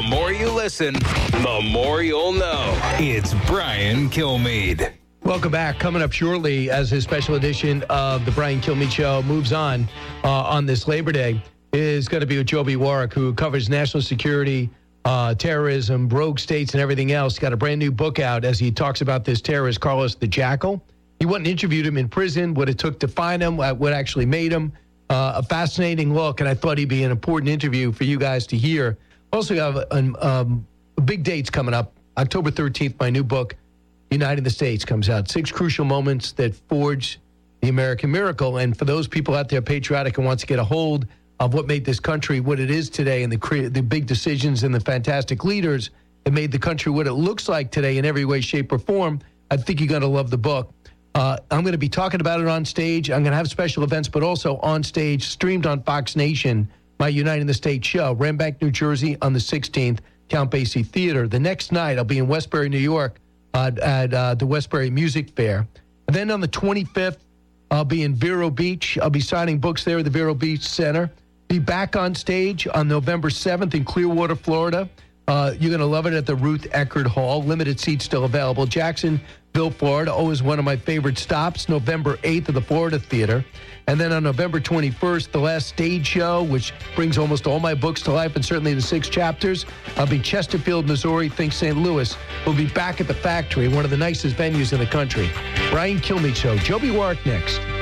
more you listen, the more you'll know. It's Brian Kilmeade. Welcome back. Coming up shortly as his special edition of the Brian Kilmeade Show moves on this Labor Day is going to be with Joby Warrick, who covers national security, terrorism, rogue states, and everything else. He's got a brand new book out as he talks about this terrorist, Carlos the Jackal. He went and interviewed him in prison, what it took to find him, what actually made him. A fascinating look, and I thought he'd be an important interview for you guys to hear. Also, we have big dates coming up. October 13th, my new book, Uniting the States, comes out. 6 crucial moments that forged the American miracle. And for those people out there patriotic and wants to get a hold of what made this country what it is today and the big decisions and the fantastic leaders that made the country what it looks like today in every way, shape, or form, I think you're going to love the book. I'm going to be talking about it on stage. I'm going to have special events, but also on stage, streamed on Fox Nation, my Uniting the States show, Rambank, New Jersey, on the 16th, Count Basie Theater. The next night, I'll be in Westbury, New York, at the Westbury Music Fair. And then on the 25th, I'll be in Vero Beach. I'll be signing books there at the Vero Beach Center. Be back on stage on November 7th in Clearwater, Florida. You're going to love it at the Ruth Eckerd Hall. Limited seats still available. Jacksonville, Florida, always one of my favorite stops. November 8th at the Florida Theater. And then on November 21st, the last stage show, which brings almost all my books to life and certainly the 6 chapters. I'll be Chesterfield, Missouri, think St. Louis. We'll be back at the Factory, one of the nicest venues in the country. Brian Kilmeade Show. Joby Warrick next.